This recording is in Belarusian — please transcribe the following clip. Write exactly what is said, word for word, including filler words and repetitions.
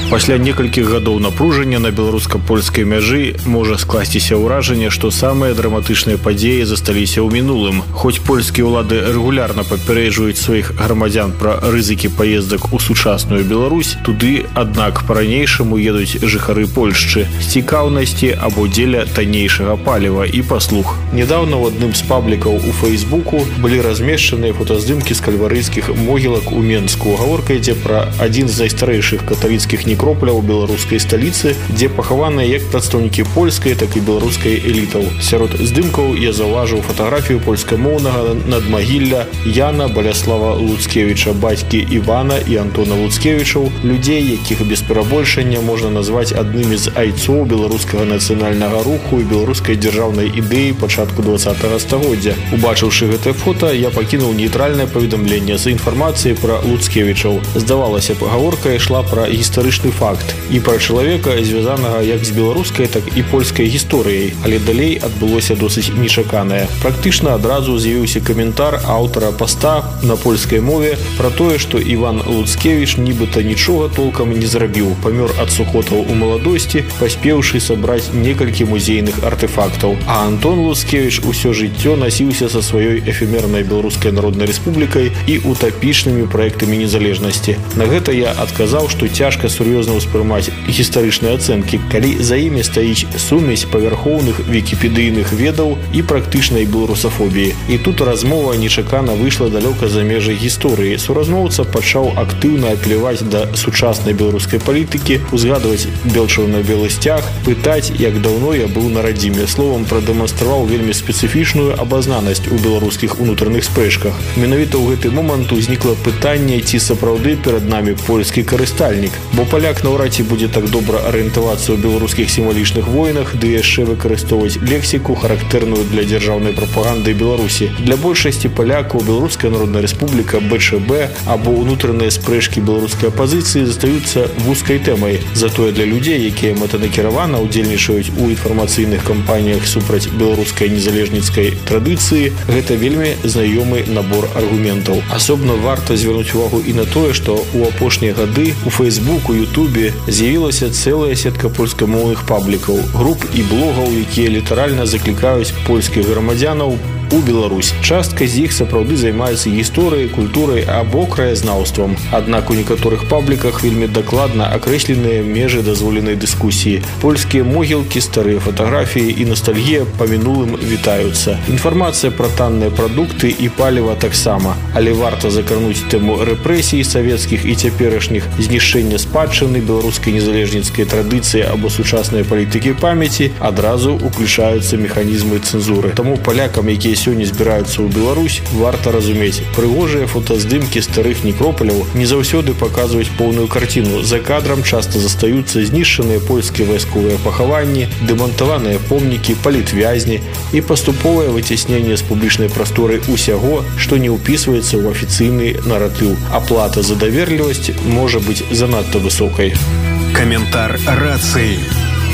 Пасля некалькіх гадоў напружання на беларуска-польскай мяжы можа скласціся ўражанне, што самыя драматычныя падзеі засталіся ў мінулым. Хоць польскія ўлады рэгулярна папярэджваюць сваіх грамадзян пра рызыкі паездак у сучасную Беларусь, туды, аднак, па-ранейшаму едуць жыхары Польшчы з цікаўнасці або дзеля таннейшага паліва і паслуг. Нядаўна ў адным з паблікаў у Фейсбуку былі размешчаныя фотаздымкі з кальварыйскіх могілак у Менску. Гаворка ідзе пра адзін з найстарэйшых каталіцкіх некропляў беларускай сталіцы, дзе пахаваныя як прадстаўнікі польскай, так і беларускай элітаў. Сярод здымкаў я заўважыў фатаграфію польскамоўнага надмагілля Яна Баляслава Луцкевіча, бацькі Івана і Антона Луцкевічаў, людзей, якіх без перабольшання можна назваць аднымі з айцоў беларускага нацыянальнага руху і беларускай дзяржаўнай ідэі пачатку дваццатага стагоддзя. Убачыўшы гэтае фота, я пакінуў нейтральнае паведамленне з інфармацыяй пра Луцкевічаў. Здавалася б, гаворка ішла пра гістарычны факт і пра чалавека, звязанага як з беларускай, так і польскай гісторыяй, але далей адбылося досыць нечаканае. Практычна адразу з'явіўся каментар аўтара паста на польскай мове пра тое, што Іван Луцкевіч нібыта нічога толкам не зрабіў, памёр ад сухотаў у маладосці, паспеўшы сабраць некалькі музейных артефактаў. А Антон Луцкевіч усё жыццё насіўся са сваёй эфемернай Беларускай Народнай Рэспублікай і утапічнымі праектамі незалежнасці. На гэта я адказаў, што цяжка сур'ёзна ўспрымаць гістарычныя ацэнкі, калі за імі стаіць сумесь павярхоўных вікіпедыйных ведаў і практычнай беларусафобіі. І тут размова нечакана выйшла далёка за межы гісторыі. Суразмоўца пачаў актыўна апеляваць да сучаснай беларускай палітыкі, узгадваць белчырвона-белы сцяг, пытаць, як даўно я быў на радзіме. Словам, прадэманстраваў вельмі спецыфічную абазнанасць у беларускіх унутраных спрэчках. Менавіта ў гэты момант узнікла пытанне, ці сапраўды перад намі польскі карыстальнік, бо паляк наўрад ці будзе так добра арыентавацца ў беларускіх сімвалічных войнах, ды яшчэ выкарыстоўваць лексіку, характэрную для дзяржаўнай прапаганды Беларусі. Для большасці палякаў Беларуская Народная Рэспубліка, БЧБ або ўнутраныя спрэчкі беларускай апазіцыі застаюцца вузкай тэмай. Затое для людзей, якія мэтанакіравана ўдзельнічаюць у інфармацыйных кампаніях супраць беларускай незалежніцкай традыцыі, гэта вельмі знаёмы набор аргументаў. Асобна варта звярнуць увагу і на тое, што ў апошнія гады у Фейсбуку, Ютубе з'явілася цэлая сетка польскамоўных паблікаў, груп і блогаў, якія літаральна заклікаюць польскіх грамадзянаў у Беларусь. Частка з іх сапраўды займаецца гісторыяй, культурай або краязнаўствам. Аднак у некаторых пабліках вельмі дакладна акрэсленыя межы дазволенай дыскусіі. Польскія могілкі, старыя фатаграфіі і ностальгія па мінулым вітаюцца. Інфармацыя пра танныя прадукты і паліва таксама. Але варта закрануць тэму рэпрэсій савецкіх і цяперашніх, знішчэння спадчыны беларускай незалежніцкай традыцыі або сучаснай палітыкі памяці, адразу уключаюцца механізмы цэнзуры. Таму палякам, якія сёння збіраюцца ў Беларусь, варта разумець, прыгожыя фотаздымкі старых некропаляў не заўсёды паказваюць поўную карціну. За кадрам часта застаюцца знішчаныя польскія вайсковыя пахаванні, дэмантаваныя помнікі, палітвязні і паступовае выцясненне з публічнай прасторы усяго, што не ўпісваецца ў афіцыйны наратыў. Аплата за даверлівасць можа быць занадта высокай. Каментар рацыі.